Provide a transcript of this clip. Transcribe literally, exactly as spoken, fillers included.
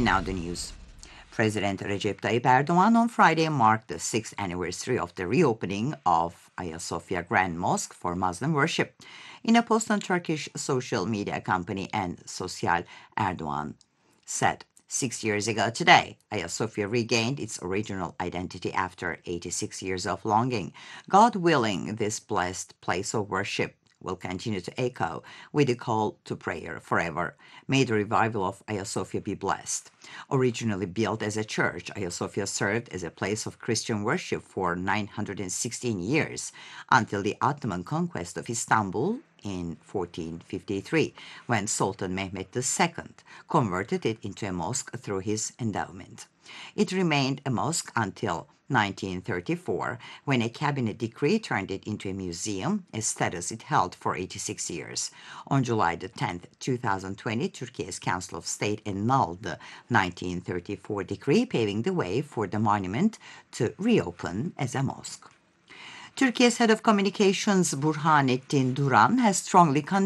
now the news. President Recep Tayyip Erdogan on Friday marked the sixth anniversary of the reopening of Hagia Sophia Grand Mosque for Muslim worship. In a post on Turkish social media company and Sosyal, Erdogan said, Six years ago today, Hagia Sophia regained its original identity after eighty-six years of longing. God willing, this blessed place of worship will continue to echo with the call to prayer forever. May the revival of Hagia Sophia be blessed. Originally built as a church, Hagia Sophia served as a place of Christian worship for nine hundred sixteen years until the Ottoman conquest of Istanbul in fourteen fifty-three, when Sultan Mehmet the Second converted it into a mosque through his endowment. It remained a mosque until nineteen thirty-four, when a cabinet decree turned it into a museum, a status it held for eighty-six years. On July the tenth, two thousand twenty, Turkey's Council of State annulled the nineteen thirty-four decree, paving the way for the monument to reopen as a mosque. Turkey's head of communications, Burhanettin Duran, has strongly condemned